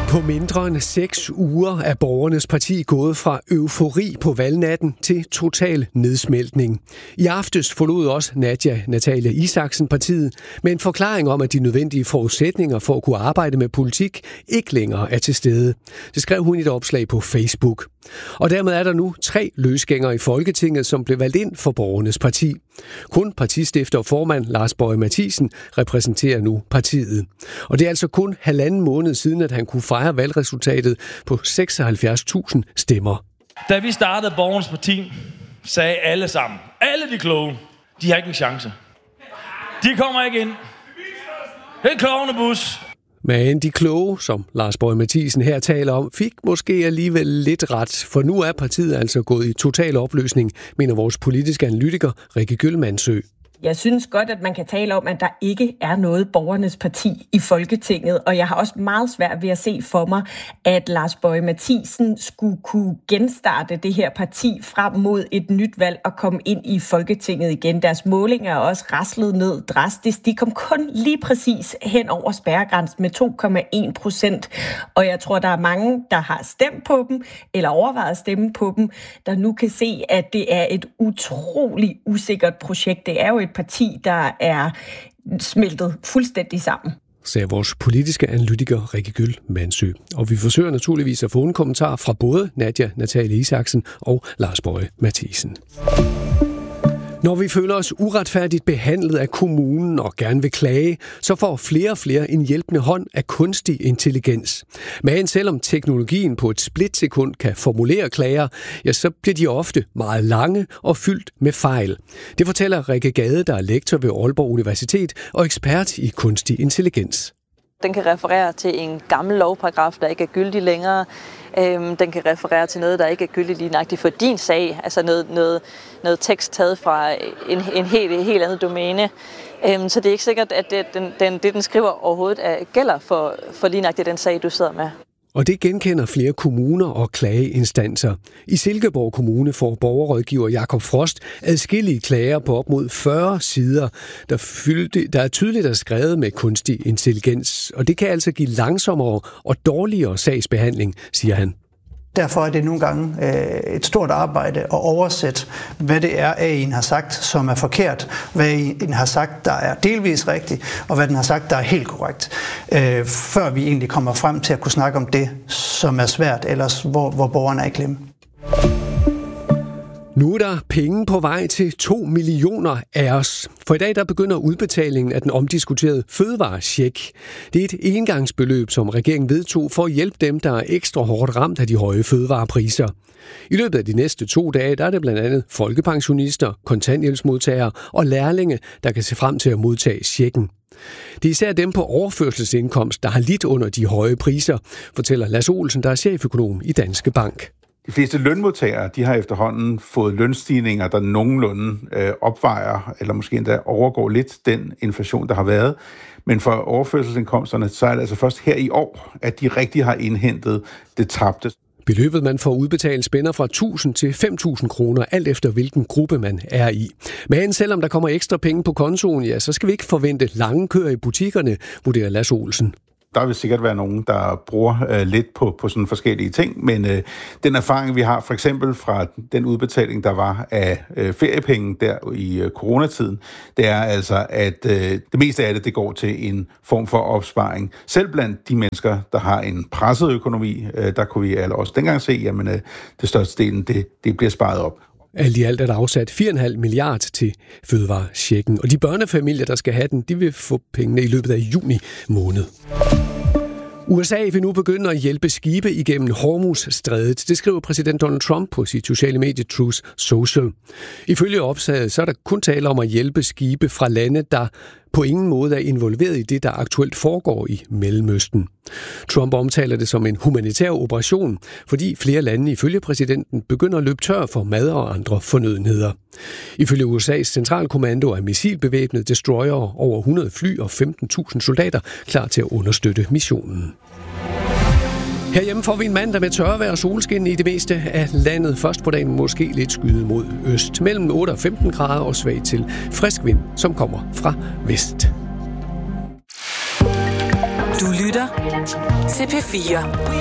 På mindre end 6 uger er Borgernes Parti gået fra eufori på valgnatten til total nedsmeltning. I aftes forlod også Natalia Isaksen partiet med en forklaring om, at de nødvendige forudsætninger for at kunne arbejde med politik ikke længere er til stede. Det skrev hun i et opslag på Facebook. Og dermed er der nu 3 løsgængere i Folketinget, som blev valgt ind for Borgernes Parti. Kun partistifter og formand Lars Boje Mathiesen repræsenterer nu partiet. Og det er altså kun 1,5 måned siden, at han kunne fejre valgresultatet på 76.000 stemmer. Da vi startede Borgernes Parti, sagde alle sammen, alle de kloge, de har ikke en chance. De kommer ikke ind. Det er klovnebus. Men de kloge, som Lars Boje Mathiesen her taler om, fik måske alligevel lidt ret, for nu er partiet altså gået i total opløsning, mener vores politiske analytiker Rikke Gyllmandsø. Jeg synes godt, at man kan tale om, at der ikke er noget Borgernes Parti i Folketinget, og jeg har også meget svært ved at se for mig, at Lars Boje Mathiesen skulle kunne genstarte det her parti frem mod et nyt valg og komme ind i Folketinget igen. Deres målinger er også raslet ned drastisk. De kom kun lige præcis hen over spærregrænsen med 2,1%, og jeg tror, der er mange, der har stemt på dem, eller overvejet at stemme på dem, der nu kan se, at det er et utroligt usikkert projekt. Det er jo et parti, der er smeltet fuldstændig sammen, sagde vores politiske analytiker Rikke Gyllmandsø. Og vi forsøger naturligvis at få en kommentar fra både Natalia Isaksen og Lars Boje Mathiesen. Når vi føler os uretfærdigt behandlet af kommunen og gerne vil klage, så får flere og flere en hjælpende hånd af kunstig intelligens. Men selvom teknologien på et splitsekund kan formulere klager, ja, så bliver de ofte meget lange og fyldt med fejl. Det fortæller Rikke Gade, der er lektor ved Aalborg Universitet og ekspert i kunstig intelligens. Den kan referere til en gammel lovparagraf, der ikke er gyldig længere. Den kan referere til noget, der ikke er gyldigt lige nøjagtigt for din sag. Altså noget tekst taget fra en helt andet domæne. Så det er ikke sikkert, at det den skriver overhovedet gælder for lige nøjagtigt den sag, du sidder med. Og det genkender flere kommuner og klageinstanser. I Silkeborg Kommune får borgerrådgiver Jakob Frost adskillige klager på op mod 40 sider, der er tydeligt er skrevet med kunstig intelligens. Og det kan altså give langsommere og dårligere sagsbehandling, siger han. Derfor er det nogle gange et stort arbejde at oversætte, hvad det er, AI'en har sagt, som er forkert, hvad AI'en har sagt, der er delvis rigtigt, og hvad den har sagt, der er helt korrekt, før vi egentlig kommer frem til at kunne snakke om det, som er svært, ellers hvor borgerne er i klemme. Nu er der penge på vej til 2 millioner af os. For i dag der begynder udbetalingen af den omdiskuterede fødevarecheck. Det er et engangsbeløb, som regeringen vedtog for at hjælpe dem, der er ekstra hårdt ramt af de høje fødevarepriser. I løbet af de næste 2 dage der er det blandt andet folkepensionister, kontanthjælpsmodtagere og lærlinge, der kan se frem til at modtage checken. Det er især dem på overførselsindkomst, der har lidt under de høje priser, fortæller Lasse Olsen, der er cheføkonom i Danske Bank. De fleste lønmodtagere, de har efterhånden fået lønstigninger, der nogenlunde opvejer, eller måske endda overgår lidt den inflation, der har været. Men for overførselsindkomsterne, så er det altså først her i år, at de rigtig har indhentet det tabte. Beløbet, man får udbetalt, spænder fra 1.000 til 5.000 kroner, alt efter hvilken gruppe man er i. Men selvom der kommer ekstra penge på kontoen, ja, så skal vi ikke forvente lange køer i butikkerne, vurderer Lasse Olsen. Der vil sikkert være nogen, der bruger lidt på sådan forskellige ting, men den erfaring, vi har for eksempel fra den udbetaling, der var af feriepenge der i coronatiden, det er altså, at det meste af det går til en form for opsparing. Selv blandt de mennesker, der har en presset økonomi, der kunne vi alle også dengang se, jamen det største delen, det bliver sparet op. Alt i alt er der afsat 4,5 milliard til fødevarechecken, og de børnefamilier, der skal have den, de vil få pengene i løbet af juni måned. USA vil nu begynde at hjælpe skibe igennem Hormuzstrædet. Det skriver præsident Donald Trump på sit sociale medie Truth Social. Ifølge opslaget så er der kun tale om at hjælpe skibe fra lande, der på ingen måde er involveret i det, der aktuelt foregår i Mellemøsten. Trump omtaler det som en humanitær operation, fordi flere lande ifølge præsidenten begynder at løbe tør for mad og andre fornødenheder. Ifølge USA's centralkommando er missilbevæbnede destroyere over 100 fly og 15.000 soldater klar til at understøtte missionen. Herhjemme får vi en mandag med tørvejr og solskin i det meste af landet. Først på dagen måske lidt skyde mod øst. Mellem 8 og 15 grader og svag til frisk vind, som kommer fra vest. Du lytter til P4.